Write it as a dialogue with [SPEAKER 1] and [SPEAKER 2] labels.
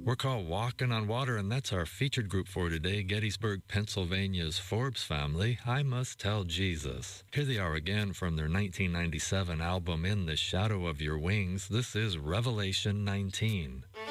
[SPEAKER 1] We're called Walking on Water, and that's our featured group for today, Gettysburg, Pennsylvania's Forbes Family, I Must Tell Jesus. Here they are again from their 1997 album, In the Shadow of Your Wings. This is Revelation 19.